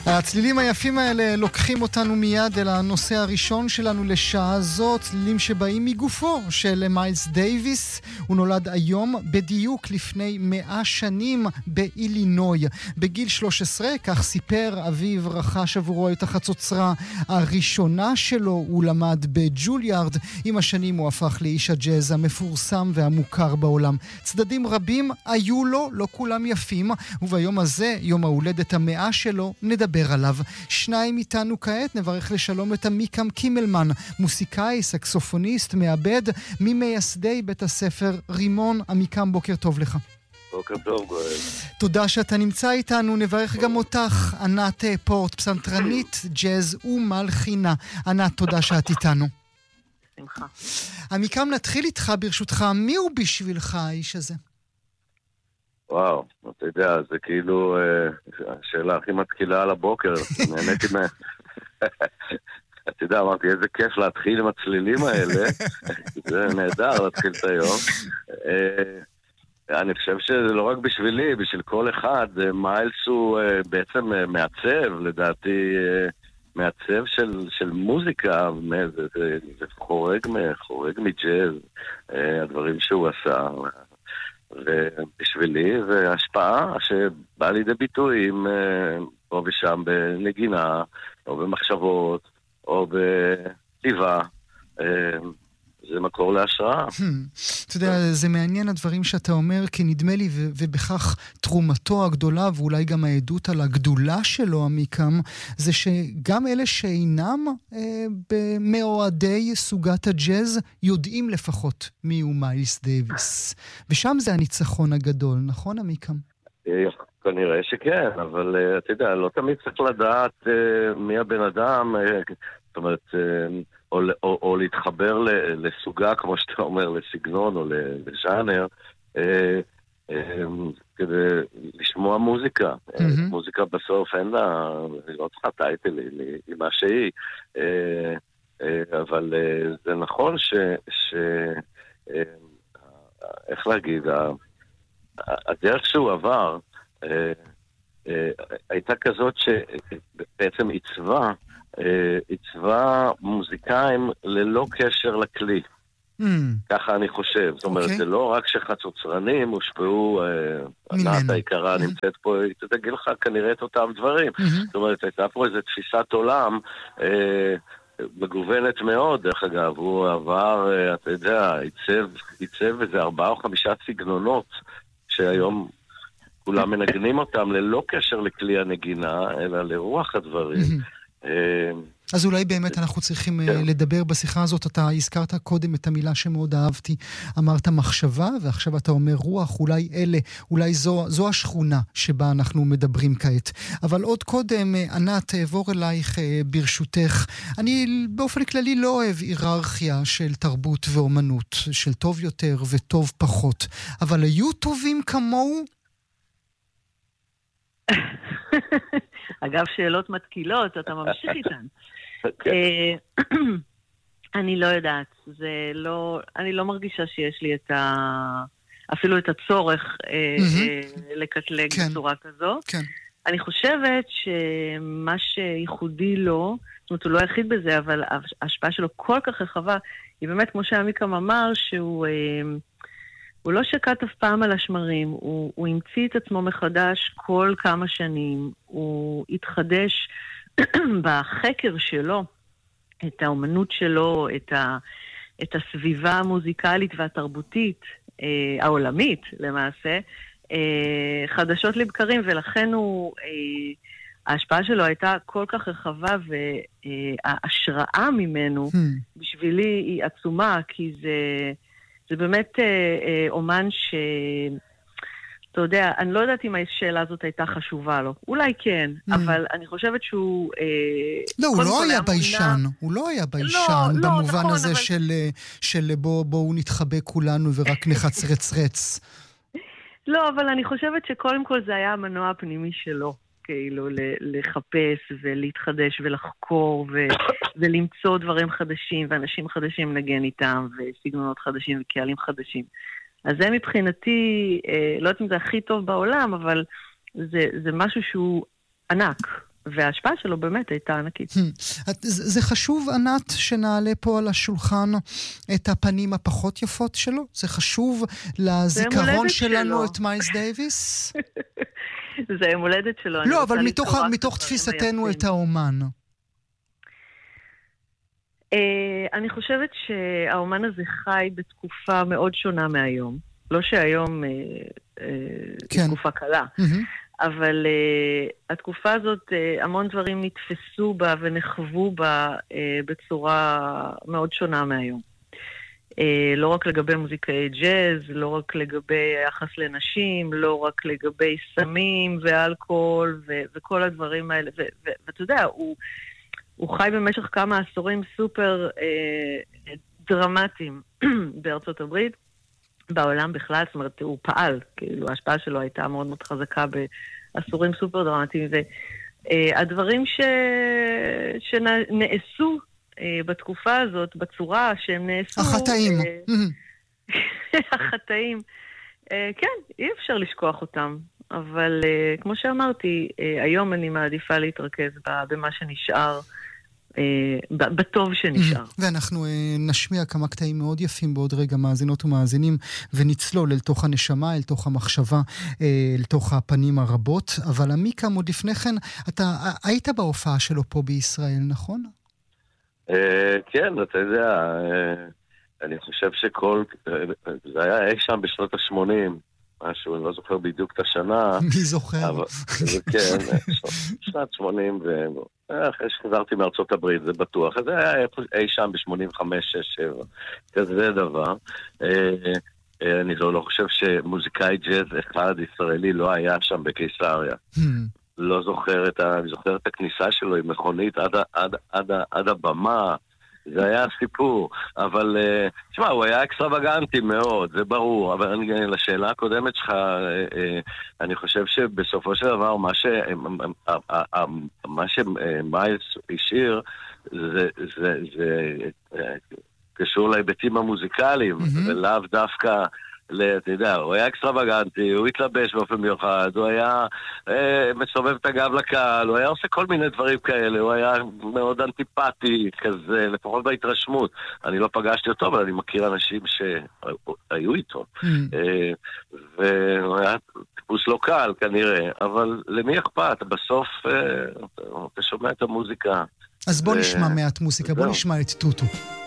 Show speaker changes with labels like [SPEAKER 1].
[SPEAKER 1] הצלילים היפים האלה לוקחים אותנו מיד אל הנושא הראשון שלנו לשעה זו, צלילים שבאים מגופו של מיילס דייוויס. הוא נולד היום בדיוק לפני 100 שנים באילינוי. בגיל 13, כך סיפר אביו, רכש עבורו את החצוצרה הראשונה שלו. הוא למד בג'וליארד. עם השנים הוא הפך לאיש הג'אז המפורסם והמוכר בעולם. צדדים רבים היו לו, לא כולם יפים, וביום הזה, יום ההולדת 100 שלו, נדבר עליו. שניים איתנו כעת, נברך לשלום את עמיקם קימלמן, מוסיקאי, סקסופוניסט, מעבד, ממייסדי בית הספר רימון. עמיקם, בוקר טוב לך.
[SPEAKER 2] בוקר טוב, גואל.
[SPEAKER 1] תודה שאתה נמצא איתנו. נברך גם אותך, ענת פורט, פסנתרנית, ג'אז ומלחינה. ענת, תודה שאת איתנו.
[SPEAKER 3] שמחה.
[SPEAKER 1] עמיקם, נתחיל איתך ברשותך. מי הוא בשבילך האיש הזה?
[SPEAKER 2] וואו, אתה יודע, זה כאילו השאלה הכי מתקילה על הבוקר. נהניתי מה... אתה יודע, אמרתי, איזה כיף להתחיל עם הצלילים האלה. זה נהדר להתחיל את היום. אני חושב שזה לא רק בשבילי, בשביל כל אחד. מיילס הוא בעצם מעצב, לדעתי, מעצב של מוזיקה. זה חורג מג'אז, הדברים שהוא עשה. ובשבילי, והשפעה שבאה לידי ביטויים פה ושם בנגינה, או במחשבות, או בכתיבה. זה מקור להשראה.
[SPEAKER 1] אתה יודע, זה מעניין הדברים שאתה אומר, כי נדמה לי, ובכך תרומתו הגדולה, ואולי גם העדות על הגדולה שלו, עמיקם, זה שגם אלה שאינם מאוהדי סוגת הג'אז, יודעים לפחות מי הוא מיילס דייוויס. ושם זה הניצחון הגדול, נכון, עמיקם?
[SPEAKER 2] כנראה שכן, אבל אתה יודע, לא תמיד צריך לדעת מי הבן אדם, זאת אומרת... או להתחבר לסוגה, כמו שאתה אומר, לסגנון או לז'אנר, כדי לשמוע מוזיקה. מוזיקה בסוף אין לה, היא לא צריכה טייטל, היא מה שהיא. אבל זה נכון איך להגיד, הדרך שהוא עבר הייתה כזאת שבעצם עיצבה מוזיקאים ללא קשר לכלי. ככה אני חושב. זאת אומרת, זה לא רק שחצוצרנים הושפעו, ענת היקרה נמצאת פה, היא תגיד לך כנראה את אותם דברים. זאת אומרת, הייתה פה איזו תפיסת עולם מגוונת מאוד, דרך אגב. הוא עבר, אתה יודע, עיצב איזה 4 או 5 סגנונות שהיום כולם מנגנים אותם ללא קשר לכלי הנגינה, אלא לרוח הדברים.
[SPEAKER 1] אז אולי באמת אנחנו צריכים לדבר בשיחה הזאת. אתה הזכרת קודם את המילה שמאוד אהבתי, אמרת מחשבה, ועכשיו אתה אומר רוח. אולי זו השכונה שבה אנחנו מדברים כעת. אבל עוד קודם, ענת, אעבור אלייך ברשותך. אני באופן כללי לא אוהב היררכיה של תרבות ואומנות, של טוב יותר וטוב פחות. אבל היו טובים כמוהו?
[SPEAKER 3] אגב, שאלות מתקילות, אתה ממשיך איתן. אני לא יודעת, אני לא מרגישה שיש לי אפילו את הצורך לקטלג בצורה כזו. אני חושבת שמה שייחודי לו, זאת אומרת, הוא לא היחיד בזה, אבל ההשפעה שלו כל כך רחבה, היא באמת, כמו שעמיקם אמר, שהוא... הוא לא שקט אף פעם על השמרים, הוא המציא את עצמו מחדש כל כמה שנים, הוא התחדש בחקר שלו, את האומנות שלו, את הסביבה המוזיקלית והתרבותית, העולמית למעשה, חדשות לבקרים, ולכן ההשפעה שלו הייתה כל כך רחבה, וההשראה ממנו בשבילי היא עצומה, כי זה באמת אומן אתה יודע, אני לא יודעת אם השאלה הזאת הייתה חשובה לו. אולי כן, אבל אני חושבת שהוא...
[SPEAKER 1] לא, הוא לא היה ביישן. הוא לא היה ביישן במובן הזה של בואו נתחבא כולנו ורק נחצרץ.
[SPEAKER 3] לא, אבל אני חושבת שקודם כל זה היה המנוע הפנימי שלו. כאילו לחפש ולהתחדש ולחקור ולמצוא דברים חדשים ואנשים חדשים לנגן איתם וסגנונות חדשים וקהלים חדשים. אז זה מבחינתי, לא יודעת אם זה הכי טוב בעולם, אבל זה משהו שהוא ענק. וההשפעה שלו באמת הייתה ענקית.
[SPEAKER 1] זה חשוב, ענת, שנעלה פה על השולחן את הפנים הפחות יפות שלו? זה חשוב לזיכרון שלנו את מיילס דייוויס?
[SPEAKER 3] זה יום הולדת שלו.
[SPEAKER 1] לא, אבל מתוך תפיסתנו את האומן.
[SPEAKER 3] אני חושבת שהאומן הזה חי בתקופה מאוד שונה מהיום. לא שהיום תקופה קלה. אבל התקופה הזאת, המון דברים נתפסו בה ונחוו בה בצורה מאוד שונה מהיום. לא רק לגבי מוזיקאי ג'אז, לא רק לגבי יחס לנשים, לא רק לגבי סמים ואלכוהול וכל הדברים האלה. ואתה יודע, הוא חי במשך כמה עשורים סופר דרמטיים בארצות הברית. בעולם בכלל, זאת אומרת, הוא פעל, כאילו, ההשפעה שלו הייתה מאוד מאוד חזקה בעשורים סופר דרמטיים, והדברים שנעשו בתקופה הזאת, בצורה שהם נעשו...
[SPEAKER 1] החטאים.
[SPEAKER 3] החטאים. כן, אי אפשר לשכוח אותם, אבל כמו שאמרתי, היום אני מעדיפה להתרכז במה שנשאר, בטוב שנשאר.
[SPEAKER 1] ואנחנו נשמיע כמה קטעים מאוד יפים בעוד רגע, מאזינות ומאזינים, ונצלול אל תוך הנשמה, אל תוך המחשבה, אל תוך הפנים הרבות. אבל עמיקה, עוד לפני כן, אתה היית בהופעה שלו פה בישראל, נכון?
[SPEAKER 2] כן, אתה יודע, אני חושב זה היה אי שם בשנות ה-80, משהו, אני לא זוכר בדיוק את השנה.
[SPEAKER 1] מי זוכר?
[SPEAKER 2] כן, שנת 80, אחרי שחזרתי מארצות הברית, זה בטוח. זה היה אי שם ב-85, 6, 7, כזה דבר. אני לא חושב שמוזיקאי ג'אז אחד ישראלי לא היה שם בקיסריה. לא זוכר אני זוכר את הכניסה שלו עם מכונית עד הבמה. זה היה סיפור, אבל תשמע, הוא היה אקסטרווגנטי מאוד, זה ברור, אבל לשאלה הקודמת שלך, אני חושב שבסופו של דבר מה שמיילס השאיר זה קשור להיבטים המוזיקליים, ולאו דווקא אתה יודע, הוא היה אקסטרווגנטי, הוא התלבש באופן מיוחד, הוא היה מסובב את הגב לקהל, הוא היה עושה כל מיני דברים כאלה, הוא היה מאוד אנטיפטי כזה, לפחות בהתרשמות. אני לא פגשתי אותו, אבל אני מכיר אנשים שהיו איתו. והוא היה טיפוס לא קל כנראה, אבל למי אכפת? בסוף אתה שומע את המוזיקה.
[SPEAKER 1] אז בוא נשמע מעט מוזיקה, בוא נשמע את טוטו.